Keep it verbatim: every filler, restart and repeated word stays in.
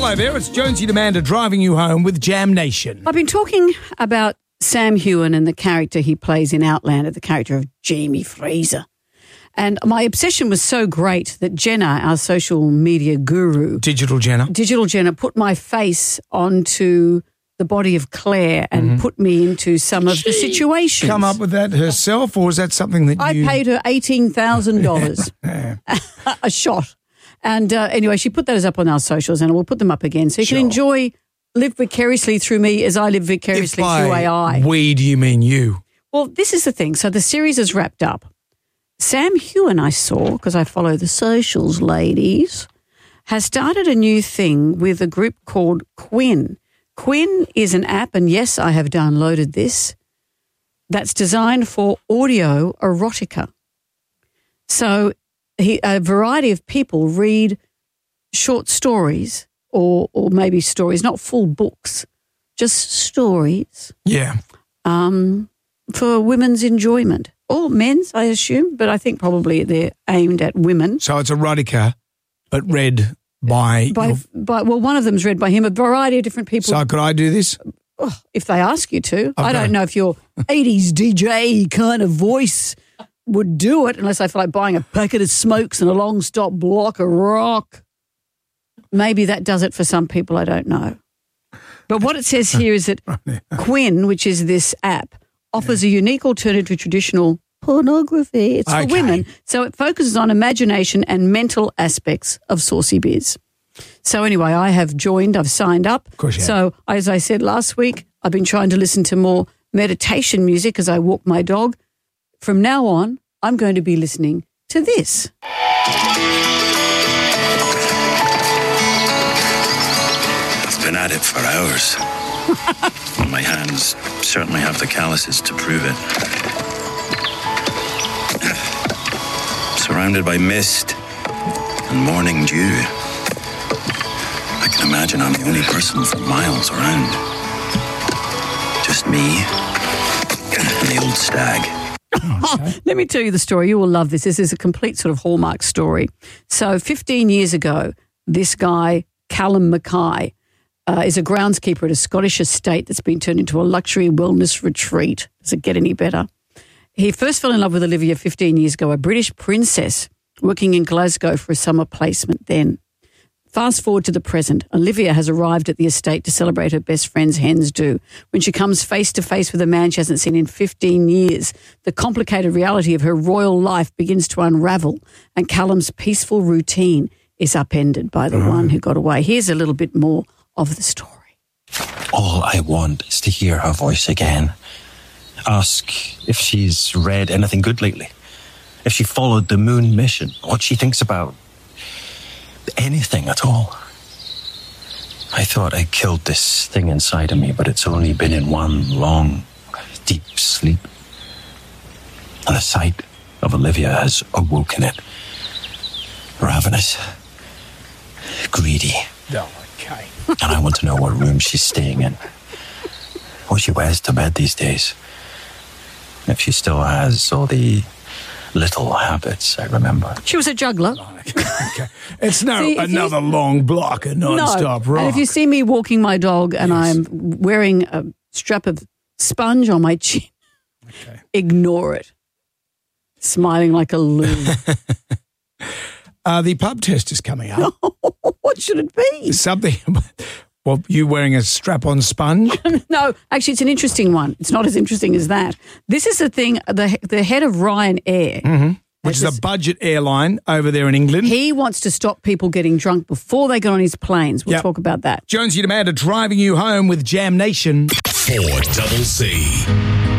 Hello there, it's Jonesy Demander driving you home with Jam Nation. I've been talking about Sam Heughan and the character he plays in Outlander, the character of Jamie Fraser. And my obsession was so great that Jenna, our social media guru, Digital Jenna, Digital Jenna, put my face onto the body of Claire and mm-hmm. put me into some of the situations. Come up with that herself, or is that something that I you... paid her eighteen thousand dollars a shot. And uh, anyway, she put those up on our socials, and we'll put them up again so you sure. can enjoy, live vicariously through me as I live vicariously if through A I. We, do you mean you? Well, this is the thing. So the series is wrapped up. Sam Heughan, I saw, because I follow the socials ladies, has started a new thing with a group called Quinn. Quinn is an app, and yes, I have downloaded this, that's designed for audio erotica. So he, a variety of people read short stories or or maybe stories, not full books, just stories. Yeah. Um, for women's enjoyment. Or men's, I assume, but I think probably they're aimed at women. So it's erotica, but read by... by, your... by well, one of them's read by him, a variety of different people. So could I do this? Oh, if they ask you to. Okay. I don't know if your eighties D J kind of voice would do it unless I feel like buying a packet of smokes and a long stop block of rock. Maybe that does it for some people, I don't know. But what it says here is that Quinn, which is this app, offers a unique alternative to traditional pornography. It's for okay. women. So it focuses on imagination and mental aspects of saucy biz. So anyway, I have joined, I've signed up. Of course you so have. As I said last week, I've been trying to listen to more meditation music as I walk my dog. From now on, I'm going to be listening to this. I've been at it for hours. My hands certainly have the calluses to prove it. Surrounded by mist and morning dew. I can imagine I'm the only person for miles around. Just me and the old stag. Oh, let me tell you the story. You will love this. This is a complete sort of hallmark story. So fifteen years ago, this guy, Callum Mackay, uh, is a groundskeeper at a Scottish estate that's been turned into a luxury wellness retreat. Does it get any better? He first fell in love with Olivia fifteen years ago, a British princess working in Glasgow for a summer placement then. Fast forward to the present. Olivia has arrived at the estate to celebrate her best friend's hen's do. When she comes face to face with a man she hasn't seen in fifteen years, the complicated reality of her royal life begins to unravel, and Callum's peaceful routine is upended by the mm. one who got away. Here's a little bit more of the story. All I want is to hear her voice again. Ask if she's read anything good lately. If she followed the moon mission, what she thinks about anything at all. I thought I killed this thing inside of me, but it's only been in one long, deep sleep. And the sight of Olivia has awoken it. Ravenous, greedy. Oh, okay. And I want to know what room she's staying in. What she wears to bed these days. If she still has all the little habits I remember. She was a juggler. Okay. It's no See, another you, long block of non-stop no. rock. And if you see me walking my dog and yes. I'm wearing a strap of sponge on my chin, okay. ignore it. Smiling like a loon. uh, the pub test is coming up. What should it be? Something. Well, you wearing a strap-on sponge? No, actually, it's an interesting one. It's not as interesting as that. This is the thing, the the head of Ryanair. Mm-hmm. Which is a budget airline over there in England. He wants to stop people getting drunk before they get on his planes. We'll yep. talk about that. Jonesy Demander driving you home with Jam Nation. four double C.